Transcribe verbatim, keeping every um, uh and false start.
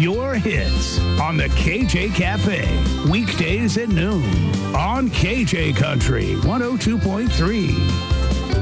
your hits on the K J Cafe. Weekdays at noon on K J Country one oh two point three.